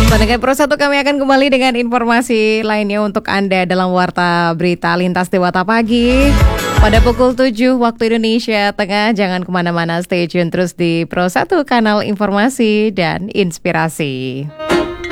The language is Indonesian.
Pendengar Pro 1, kami akan kembali dengan informasi lainnya untuk Anda dalam Warta Berita Lintas Dewata Pagi pada pukul 7 waktu Indonesia Tengah. Jangan kemana-mana, stay tune terus di Pro 1, kanal informasi dan inspirasi.